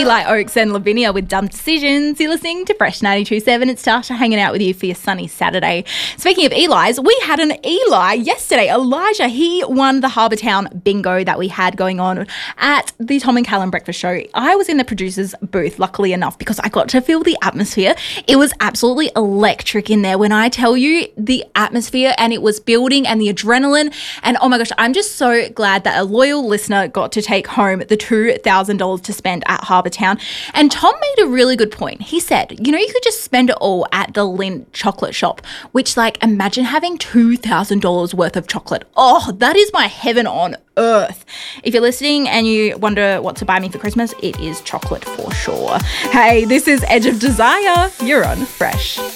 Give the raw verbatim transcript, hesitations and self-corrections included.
Eli Oaks and Lavinia with Dumb Decisions. You're listening to Fresh ninety-two point seven. It's Tasha hanging out with you for your sunny Saturday. Speaking of Eli's, we had an Eli yesterday. Elijah, he won the Harbour Town bingo that we had going on at the Tom and Callum Breakfast Show. I was in the producer's booth, luckily enough, because I got to feel the atmosphere. It was absolutely electric in there. When I tell you the atmosphere, and it was building, and the adrenaline, and oh my gosh, I'm just so glad that a loyal listener got to take home the two thousand dollars to spend at Harbour Town. And Tom made a really good point. He said, you know, you could just spend it all at the Lindt chocolate shop, which, like, imagine having two thousand dollars worth of chocolate. Oh, that is my heaven on earth. If you're listening and you wonder what to buy me for Christmas, it is chocolate for sure. Hey, this is Edge of Desire. You're on Fresh.